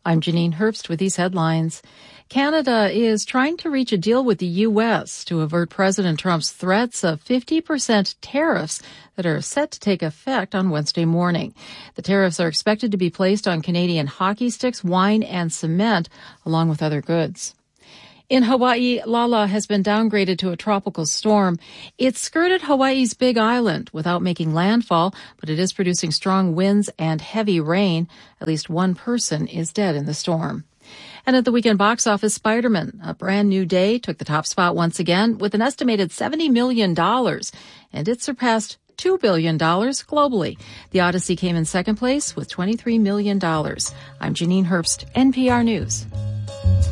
I'm Janine Herbst with these headlines. Canada is trying to reach a deal with the U.S. to avert President Trump's threats of 50% tariffs that are set to take effect on Wednesday morning. The tariffs are expected to be placed on Canadian hockey sticks, wine, and cement, along with other goods. In Hawaii, Lala has been downgraded to a tropical storm. It skirted Hawaii's Big Island without making landfall, but it is producing strong winds and heavy rain. At least one person is dead in the storm. And at the weekend box office, Spider-Man, A Brand New Day, took the top spot once again with an estimated $70 million, and it surpassed $2 billion globally. The Odyssey came in second place with $23 million. I'm Janine Herbst, NPR News.